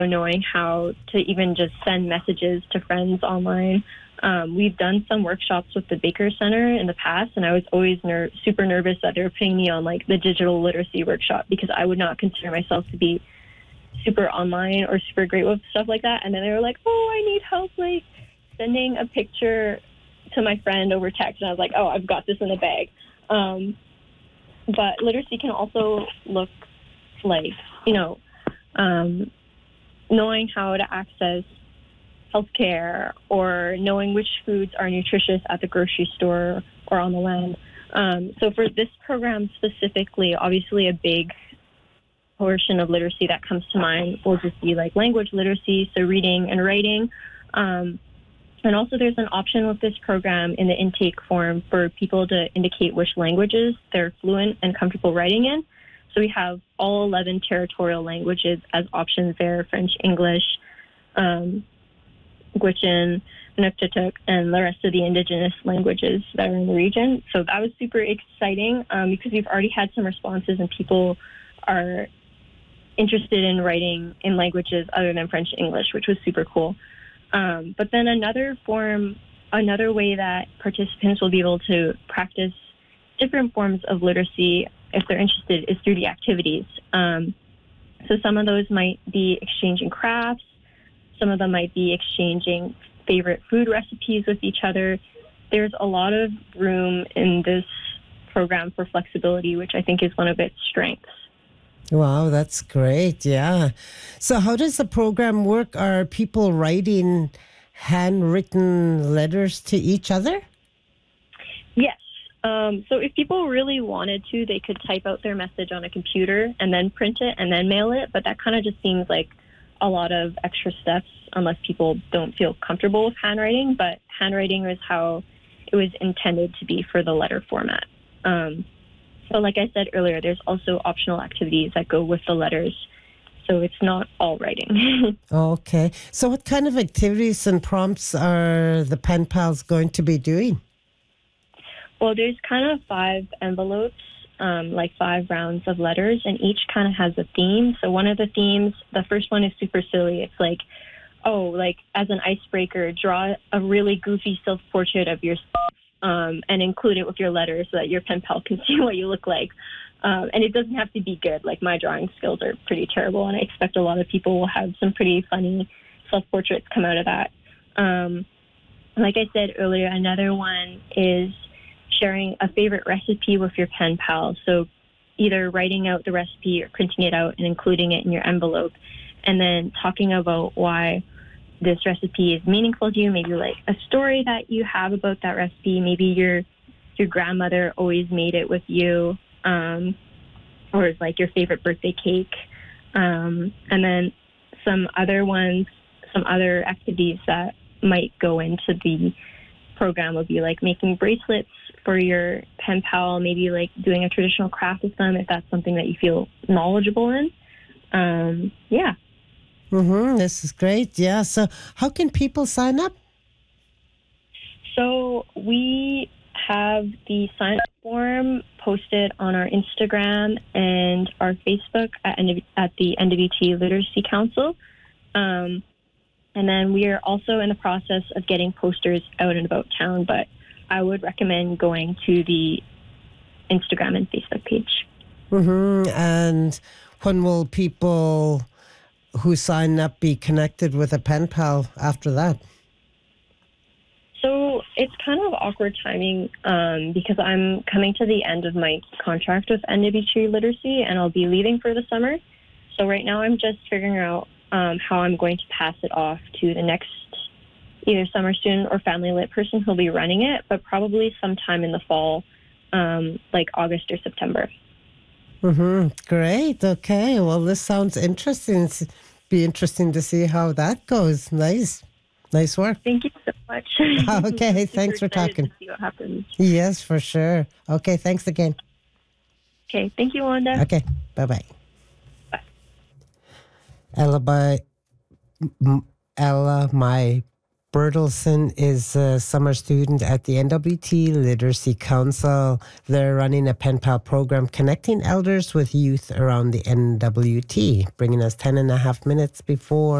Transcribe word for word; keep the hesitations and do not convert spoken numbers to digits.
knowing how to even just send messages to friends online. Um, we've done some workshops with the Baker Center in the past, and I was always ner- super nervous that they were putting me on like the digital literacy workshop because I would not consider myself to be super online or super great with stuff like that. And then they were like, oh, I need help like sending a picture to my friend over text. And I was like, oh, I've got this in the bag. Um, but literacy can also look like, you know, um, knowing how to access healthcare or knowing which foods are nutritious at the grocery store or on the land. Um, so for this program specifically, obviously a big portion of literacy that comes to mind will just be like language literacy, so reading and writing. Um, and also there's an option with this program in the intake form for people to indicate which languages they're fluent and comfortable writing in. So we have all eleven territorial languages as options there: French, English, um, Gwich'in, Inuktitut, and the rest of the indigenous languages that are in the region. So that was super exciting um, because we've already had some responses and people are interested in writing in languages other than French and English, which was super cool. Um, but then another form, another way that participants will be able to practice different forms of literacy if they're interested is through the activities. Um, so some of those might be exchanging crafts. Some of them might be exchanging favorite food recipes with each other. There's a lot of room in this program for flexibility, which I think is one of its strengths. Wow, that's great. Yeah. So how does the program work? Are people writing handwritten letters to each other? Yes. Um, so if people really wanted to, they could type out their message on a computer and then print it and then mail it. But that kind of just seems like a lot of extra steps unless people don't feel comfortable with handwriting. But handwriting was how it was intended to be for the letter format. Um, so like I said earlier, there's also optional activities that go with the letters. So it's not all writing. Okay. So what kind of activities and prompts are the pen pals going to be doing? Well, there's kind of five envelopes, um, like five rounds of letters, and each kind of has a theme. So one of the themes, the first one is super silly. It's like, oh, like as an icebreaker, draw a really goofy self-portrait of yourself um, and include it with your letters so that your pen pal can see what you look like. Um, and it doesn't have to be good. Like my drawing skills are pretty terrible, and I expect a lot of people will have some pretty funny self-portraits come out of that. Um, like I said earlier, another one is sharing a favorite recipe with your pen pal. So either writing out the recipe or printing it out and including it in your envelope, and then talking about why this recipe is meaningful to you. Maybe like a story that you have about that recipe. Maybe your your grandmother always made it with you, um, or it's like your favorite birthday cake. Um, and then some other ones, some other activities that might go into the program would be like making bracelets for your pen pal, maybe like doing a traditional craft with them if that's something that you feel knowledgeable in. Um, yeah. Mm-hmm. This is great. Yeah. So how can people sign up? So we have the sign-up form posted on our Instagram and our Facebook at, at the N W T Literacy Council. Um, and then we are also in the process of getting posters out and about town, but I would recommend going to the Instagram and Facebook page. Mm-hmm. And when will people who sign up be connected with a pen pal after that? So it's kind of awkward timing um, because I'm coming to the end of my contract with N W T Literacy and I'll be leaving for the summer. So right now I'm just figuring out um, how I'm going to pass it off to the next either summer student or family lit person who'll be running it, but probably sometime in the fall, um, like August or September. Mm-hmm. Great. Okay. Well, this sounds interesting. It's be interesting to see how that goes. Nice. Nice work. Thank you so much. Okay. Thanks for talking. To see what happens. Yes, for sure. Okay. Thanks again. Okay. Thank you, Wanda. Okay. Bye-bye. Bye. Ella, by, Ella, my Bertelson is a summer student at the N W T Literacy Council. They're running a pen pal program connecting elders with youth around the N W T, bringing us ten and a half minutes before